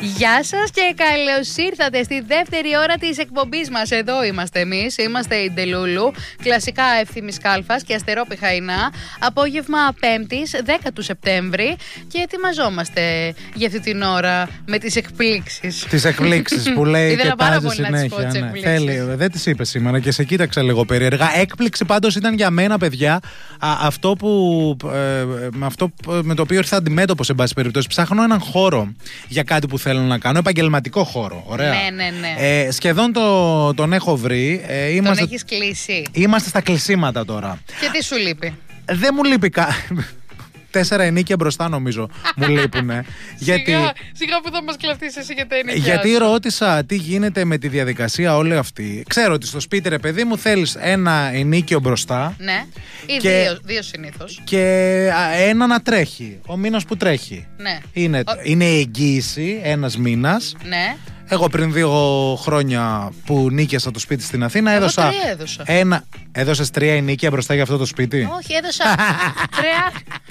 Γεια σας και καλώς ήρθατε στη δεύτερη ώρα της εκπομπής μας. Εδώ είμαστε εμείς, είμαστε η Ντελούλου, κλασικά Ευθύμης Κάλφας και Αστερό Πιχαϊνά. Απόγευμα 5ης, 10 του Σεπτέμβρη και ετοιμαζόμαστε για αυτή την ώρα με τις εκπλήξεις. Τις εκπλήξεις που λέει και τάζει συνέχεια. Ναι. Θέλει, δεν τις είπε σήμερα και σε κοίταξα λίγο περίεργα. Έκπληξη πάντως ήταν για μένα, παιδιά, αυτό με το οποίο ήρθα αντιμέτωπος, εν πάση περιπτώσει. Ψάχνω έναν χώρο για κάτι που θέλω να κάνω, επαγγελματικό χώρο. Ωραία. Ναι. Σχεδόν τον έχω βρει. Τον έχεις κλείσει. Είμαστε στα κλεισίματα τώρα. Και τι σου λείπει? Δεν μου λείπει 4 ενίκια μπροστά, νομίζω. Μου λείπουνε. Σιγά που θα μας κλαφτείς εσύ για τα ενίκια. Γιατί ρώτησα τι γίνεται με τη διαδικασία όλη αυτή. Ξέρω ότι στο σπίτι, ρε παιδί μου, θέλεις ένα ενίκιο μπροστά. Ναι. Ή δύο συνήθως. Και ένα να τρέχει. Ο μήνας που τρέχει. Ναι. Είναι εγγύηση ένας μήνας. Ναι. Εγώ πριν 2 χρόνια που νίκιασα το σπίτι στην Αθήνα, έδωσα. Έδωσες 3 ενίκια μπροστά για αυτό το σπίτι? Όχι, έδωσα 3.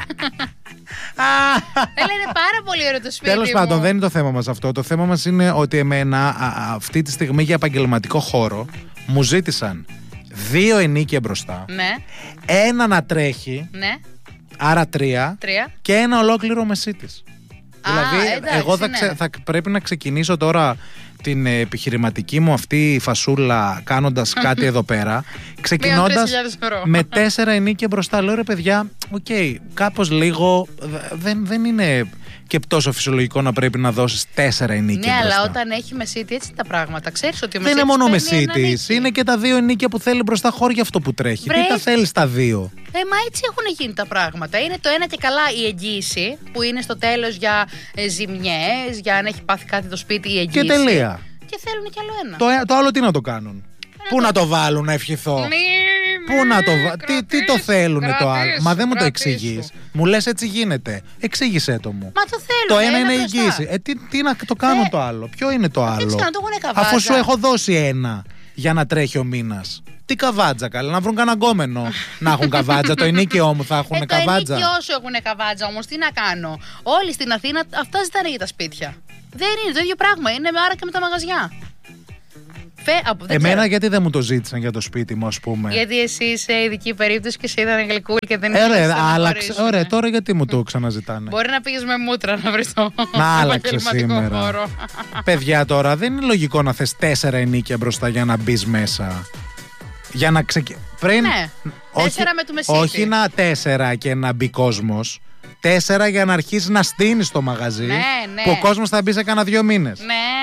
Είναι πάρα πολύ ωραίο το σπίτι. Τέλος πάντων, δεν είναι το θέμα μας αυτό. Το θέμα μας είναι ότι εμένα αυτή τη στιγμή για επαγγελματικό χώρο μου ζήτησαν 2 ενίκια μπροστά. Ναι. Ένα να τρέχει. Ναι. Άρα 3. Και ένα ολόκληρο μεσίτης. Δηλαδή, εντάξει, εγώ θα πρέπει να ξεκινήσω τώρα την επιχειρηματική μου αυτή φασούλα κάνοντας κάτι εδώ πέρα, ξεκινώντας με 4 ενίκια μπροστά. Λέω, ρε παιδιά, κάπως λίγο δεν είναι και τόσο φυσιολογικό να πρέπει να δώσεις 4 ενίκια μπροστά. Ναι, αλλά όταν έχει μεσίτη, έτσι τα πράγματα. Ξέρεις ότι ο δεν είναι μόνο μεσίτης, είναι και τα 2 ενίκια που θέλει μπροστά χώρια αυτό που τρέχει. Τι τα θέλει τα 2? Μα έτσι έχουν γίνει τα πράγματα. Είναι το ένα και καλά η εγγύηση, που είναι στο τέλος για ζημιές, για αν έχει πάθει κάτι το σπίτι, η εγγύηση. Και τελεία. Και θέλουν κι άλλο ένα. Το άλλο τι να το κάνουν? Πού να το βάλουν, να ευχηθώ? Πού να το βάλουν? Τι το θέλουν το άλλο? Μα δεν μου το εξηγείς. Μου λες έτσι γίνεται. Εξήγησέ το μου. Μα το θέλουν. Το ένα είναι η εγγύηση. Τι να το κάνουν το άλλο? Ποιο είναι το άλλο? Αφού σου έχω δώσει ένα για να τρέχει ο μήνας. Τι καβάτζα, καλά, να βρουν κανένα γκόμενο να έχουν καβάτζα. Το ενίκαιό μου θα έχουν καβάτζα. Το ενίκαιό σου έχουν καβάτζα, όμως τι να κάνω? Όλοι στην Αθήνα αυτά ζητάνε για τα σπίτια. Δεν είναι το ίδιο πράγμα. Είναι άρα και με τα μαγαζιά. Εμένα γιατί δεν μου το ζήτησαν για το σπίτι μου, ας πούμε? Γιατί εσύ είσαι ειδική περίπτωση και σε είδαν γλυκούλ και δεν είναι. Ωραία, τώρα γιατί μου το ξαναζητάνε? Μπορεί να πήγες με μούτρα να βρεις το επαγγελματικό χώρο. Παιδιά, τώρα δεν είναι λογικό να θες 4 ενίκια μπροστά για να μπεις μέσα. Για να Ναι, 4 με του μεσίτη. Όχι 4 και να μπει κόσμος. 4 για να αρχίσει να στείνεις το μαγαζί. Ναι. Που ο κόσμος θα μπει σε κάνα 2 μήνες. Ναι.